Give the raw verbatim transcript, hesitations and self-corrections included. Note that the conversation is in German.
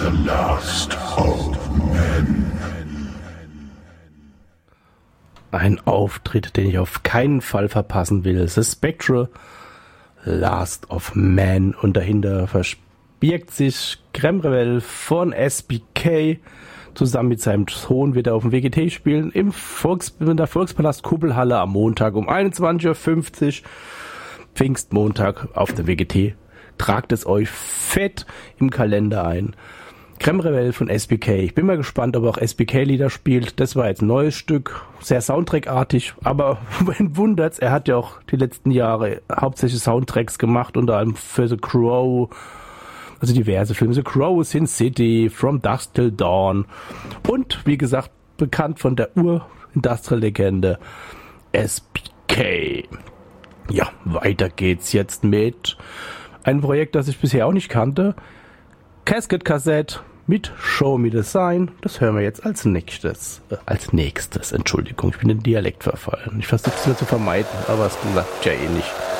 The Last of Men. Ein Auftritt, den ich auf keinen Fall verpassen will. The Spectre, Last of Man. Und dahinter verbirgt sich Kremrel von S B K. Zusammen mit seinem Sohn wird er auf dem W G T spielen im Volks- in der Volkspalast Kuppelhalle am Montag um einundzwanzig Uhr fünfzig. Pfingstmontag auf der W G T. Tragt es euch fett im Kalender ein. Kremrel von S B K. Ich bin mal gespannt, ob er auch S B K-Lieder spielt. Das war jetzt ein neues Stück. Sehr Soundtrack-artig. Aber wen wundert's, er hat ja auch die letzten Jahre hauptsächlich Soundtracks gemacht, unter anderem für The Crow. Also diverse Filme. The Crow, Sin City, From Dusk Till Dawn. Und, wie gesagt, bekannt von der Ur-Industrial-Legende S B K. Ja, weiter geht's jetzt mit einem Projekt, das ich bisher auch nicht kannte. Casket Cassette mit Show Me the Sign. Das hören wir jetzt als nächstes. Äh, als nächstes, Entschuldigung, ich bin in Dialekt verfallen. Ich versuche es nur zu vermeiden, aber es klappt ja eh nicht.